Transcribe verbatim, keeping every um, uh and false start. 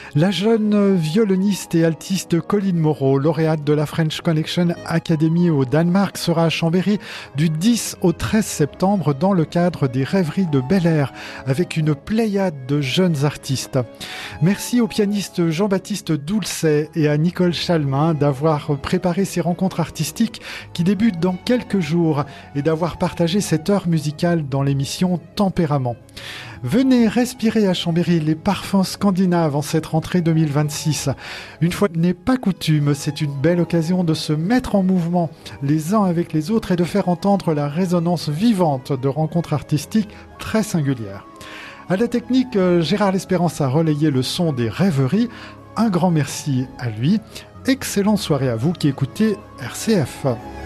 La jeune violoniste et altiste Colline Moreau, lauréate de la French Connection Academy au Danemark, sera à Chambéry du dix au treize septembre dans le cadre des Rêveries de Bel Air avec une pléiade de jeunes artistes. Merci au pianiste Jean-Baptiste Doulcet et à Nicole Chalmin d'avoir préparé ces rencontres artistiques qui débutent dans quelques jours et d'avoir partagé cette heure musicale dans l'émission Tempérament. Venez respirer à Chambéry les parfums scandinaves en cette rentrée deux mille vingt-six. Une fois n'est pas coutume, c'est une belle occasion de se mettre en mouvement les uns avec les autres et de faire entendre la résonance vivante de rencontres artistiques très singulières. À la technique, Gérard L'Espérance a relayé le son des rêveries. Un grand merci à lui. Excellente soirée à vous qui écoutez R C F.